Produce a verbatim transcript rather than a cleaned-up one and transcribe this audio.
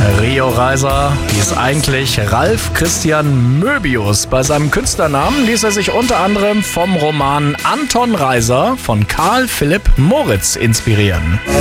Rio Reiser hieß eigentlich Ralf Christian Möbius. Bei seinem Künstlernamen ließ er sich unter anderem vom Roman Anton Reiser von Karl Philipp Moritz inspirieren.